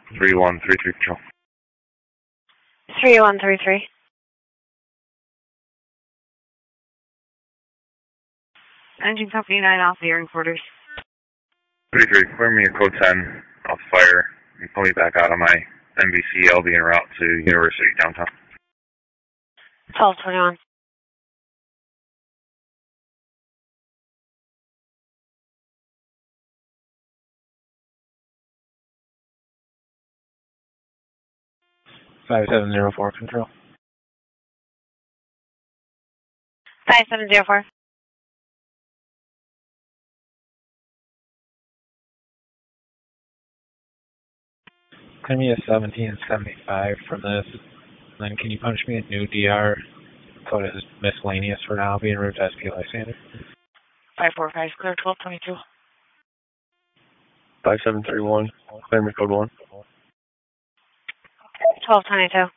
3133 control. 3133. Engine Company 9 off the airing quarters. 33, clear me a code 10 off fire and pull me back out of my NBC. I'll be en route to University downtown. 1221. Five 5704 control. 5704. Clear me a 1775 from this. And then can you punch me a new DR? Code is miscellaneous for now, being route to SP Lysander. 545, clear 1222. 5731, clear me code 1. 1222.